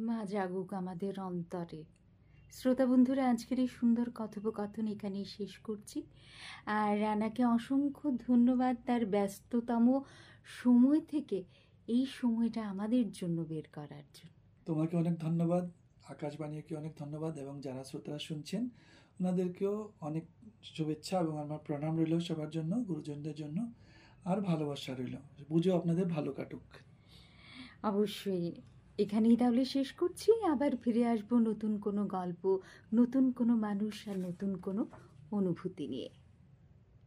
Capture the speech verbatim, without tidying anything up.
মা জাগুক আমাদের অন্তরে। শ্রোতা বন্ধুরা, আজকের এই সুন্দর কথোপকথন এখানেই শেষ করছি। আর রানাকে অসংখ্য ধন্যবাদ তার ব্যস্ততম সময় থেকে এই সময়টা আমাদের জন্য বের করার জন্য। তোমাকে অনেক ধন্যবাদ, আকাশবাণীকে অনেক ধন্যবাদ, এবং যারা শ্রোতারা শুনছেন ওনাদেরকেও অনেক শুভেচ্ছা এবং আমার প্রণাম রইল সবার জন্য, গুরুজনদের জন্য, আর ভালোবাসা রইল। বুঝো আপনাদের ভালো কাটুক। অবশ্যই এখানেই তাহলে শেষ করছি। আবার ফিরে আসবো নতুন কোনো গল্প, নতুন কোনো মানুষ আর নতুন কোনো অনুভূতি নিয়ে।